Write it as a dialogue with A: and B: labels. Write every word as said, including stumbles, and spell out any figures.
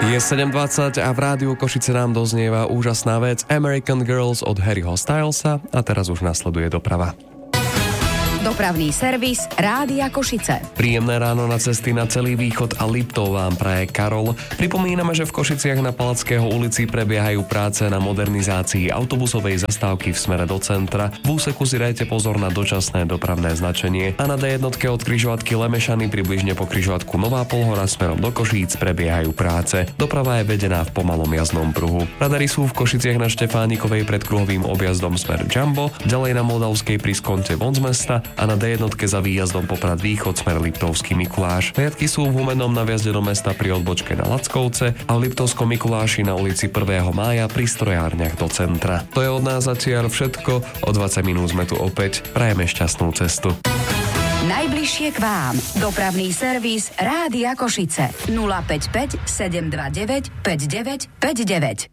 A: Je sedem dvadsať a v rádiu Košice nám doznieva úžasná vec American Girls od Harryho Stylesa a teraz už nasleduje doprava.
B: Dopravný servis Rádia Košice.
A: Príjemné ráno na cesty na celý východ a Liptov vám praje Karol. Pripomíname, že v Košiciach na Palackého ulici prebiehajú práce na modernizácii autobusovej zastávky v smere do centra. V úseku si dajte pozor na dočasné dopravné značenie a na dé jedna od križovatky Lemešany približne po križovatku Nová Polhora smerom do Košíc prebiehajú práce. Doprava je vedená v pomalom jazdnom pruhu. Radary sú v Košiciach na Štefánikovej pred kruhovým objazdom smer Jumbo, ďalej na Moldavskej pri skonte von z mesta a na dé jedna za výjazdom Poprad Východ smer Liptovský Mikuláš. Riadky sú v Humennom na vjazde do mesta pri odbočke na Lackovce a v Liptovskom Mikuláši na ulici prvého mája pri strojárniach do centra. To je od nás zatiaľ všetko. O dvadsať minút sme tu opäť. Prajeme šťastnú cestu.
B: Najbližšie k vám. Dopravný servis Rádia Košice. nula päť päť sedem dva deväť päť deväť päť deväť.